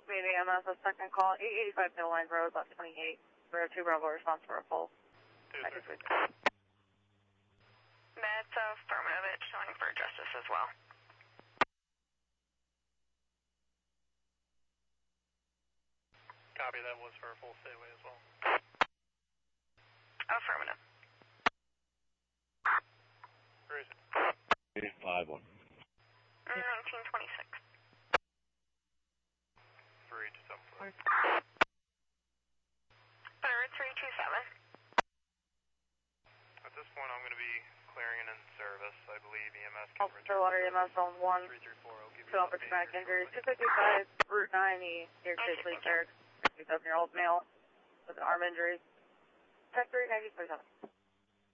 Meeting EMS, a second call, 885 Mill Line Road, left 28. Row 2 Bravo, response for a full. That's affirmative, it's showing for justice as well. Copy, that was for a full stateway as well. Affirmative. Where is it? 851. 1926. 327. Third 327. At this point, I'm going to be clearing an in-service. I believe EMS can return. Stillwater EMS on 1. 3340. I'll give you 12 for traumatic injuries. 255 Route 9, New York State Police Barracks. 57-year-old male with an arm injury. Tech 393.7.